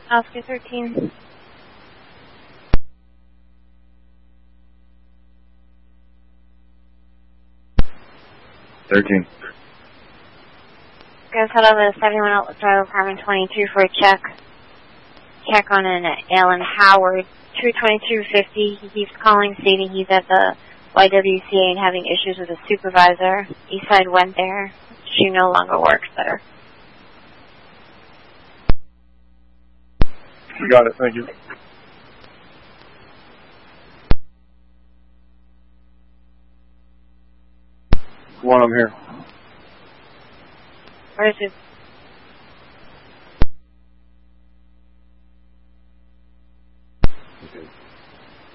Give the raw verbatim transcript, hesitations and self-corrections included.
Oscar thirteen. thirteen. Guys, head over to seventy-one Outlet Drive, apartment twenty-two for a check. Check on an Alan Howard, two twenty-two fifty. He keeps calling, stating he's at the Y W C A and having issues with his supervisor. Eastside went there. She no longer works there. You got it, thank you. One, I'm here. Where is it?